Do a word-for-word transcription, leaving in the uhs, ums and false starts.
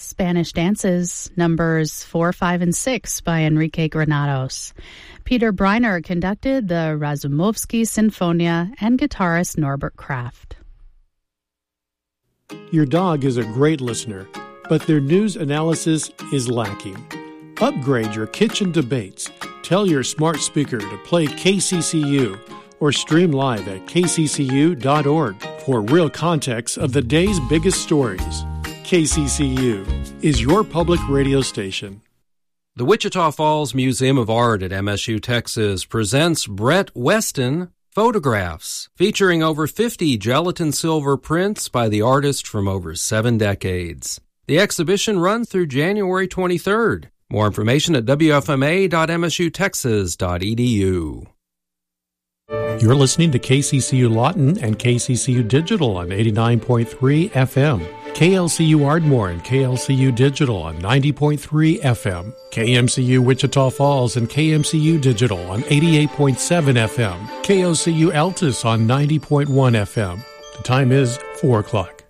Spanish Dances, numbers four, five, and six by Enrique Granados. Peter Breiner conducted the Razumovsky Sinfonia and guitarist Norbert Kraft. Your dog is a great listener, but their news analysis is lacking. Upgrade your kitchen debates. Tell your smart speaker to play K C C U or stream live at k c c u dot org for real context of the day's biggest stories. K C C U is your public radio station. The Wichita Falls Museum of Art at M S U Texas presents Brett Weston Photographs, featuring over fifty gelatin silver prints by the artist from over seven decades. The exhibition runs through January twenty-third. More information at w f m a dot m s u texas dot e d u. You're listening to K C C U Lawton and K C C U Digital on eighty-nine point three F M. K L C U Ardmore and K L C U Digital on ninety point three F M. K M C U Wichita Falls and K M C U Digital on eighty-eight point seven F M. K O C U Altus on ninety point one F M. The time is four o'clock.